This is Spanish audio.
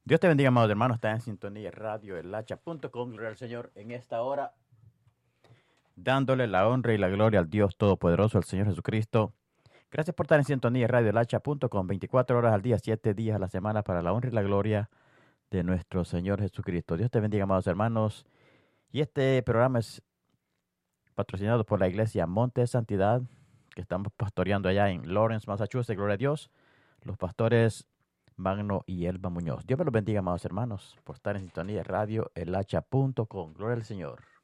Dios te bendiga, amados hermanos. Está en sintonía radio elhacha.com. Gloria al Señor en esta hora, dándole la honra y la gloria al Dios Todopoderoso, al Señor Jesucristo. Gracias por estar en sintonía radio elhacha.com. 24 horas al día, 7 días a la semana para la honra y la gloria de nuestro Señor Jesucristo. Dios te bendiga, amados hermanos. Y este programa es patrocinado por la iglesia Monte de Santidad, que estamos pastoreando allá en Lawrence, Massachusetts. Gloria a Dios. Los pastores Magno y Elba Muñoz. Dios me los bendiga, amados hermanos, por estar en sintonía de radio elhacha.com. Gloria al Señor.